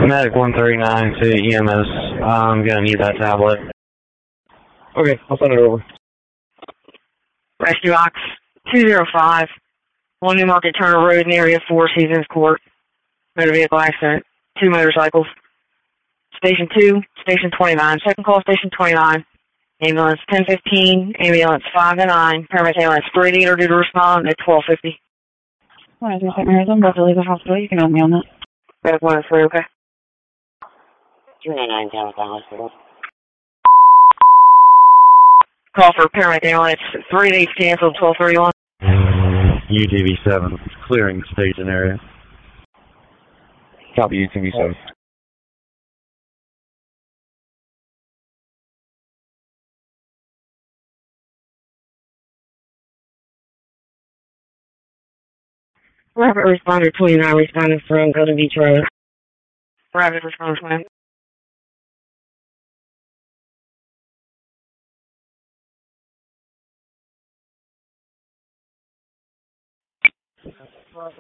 Medic 139 to EMS. I'm gonna need that tablet. Okay, I'll send it over. Rescue Box 205, 1 Newmarket Turner Road in Area 4, Seasons Court. Motor vehicle accident. 2 motorcycles. Station 2, Station 29. Second call, Station 29. Ambulance 1015, ambulance 5 to 9. Paramedic ambulance 3 to due to respond at 1250. Well, St. Mary's, I'm about to leave the hospital. You can help me on that. Medic 103, okay. 299 down with the hospital. Call for paramedic ambulance 3 days canceled, 1231. UTV-7, clearing station area. Copy UTV-7. Rapid responder 29 responding from Golden Beach Road. Rapid responder 29.